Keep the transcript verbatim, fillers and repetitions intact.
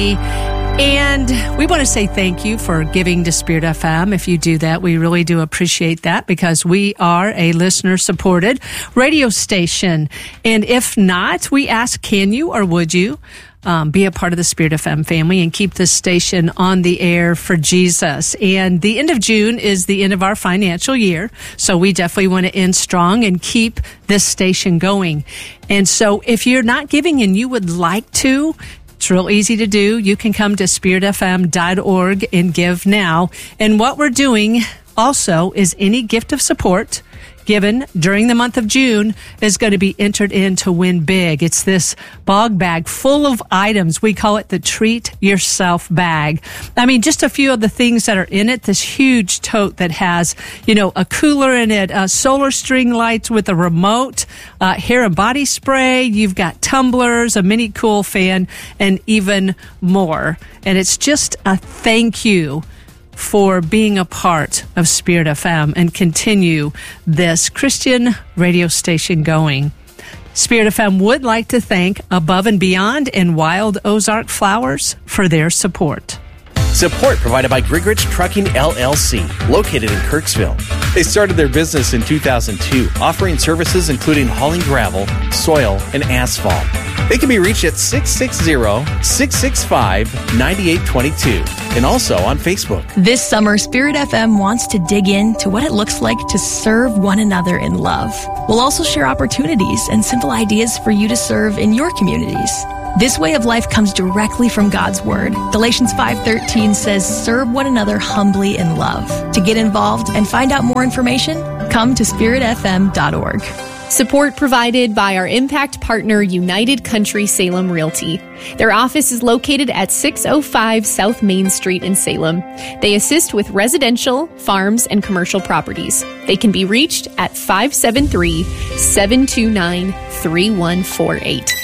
And we want to say thank you for giving to Spirit F M. If you do that, we really do appreciate that because we are a listener-supported radio station. And if not, we ask, can you or would you um, be a part of the Spirit F M family and keep this station on the air for Jesus? And the end of June is the end of our financial year, so we definitely want to end strong and keep this station going. And so if you're not giving and you would like to, it's real easy to do. You can come to spirit f m dot org and give now. And what we're doing also is any gift of support given during the month of June is going to be entered in to win big. It's this bog bag full of items. We call it the Treat Yourself bag. I mean, just a few of the things that are in it. This huge tote that has, you know, a cooler in it, uh, solar string lights with a remote, uh, hair and body spray. You've got tumblers, a mini cool fan, and even more. And it's just a thank you for being a part of Spirit F M and continue this Christian radio station going. Spirit F M would like to thank Above and Beyond and Wild Ozark Flowers for their support. Support provided by Grigrich Trucking L L C, located in Kirksville. They started their business in two thousand two, offering services including hauling gravel, soil, and asphalt. They can be reached at six six zero, six six five, nine eight two two and also on Facebook. This summer, Spirit F M wants to dig into what it looks like to serve one another in love. We'll also share opportunities and simple ideas for you to serve in your communities. This way of life comes directly from God's Word. Galatians five thirteen says, serve one another humbly in love. To get involved and find out more information, come to spirit f m dot org. Support provided by our impact partner, United Country Salem Realty. Their office is located at six oh five South Main Street in Salem. They assist with residential, farms, and commercial properties. They can be reached at five seven three, seven two nine, three one four eight.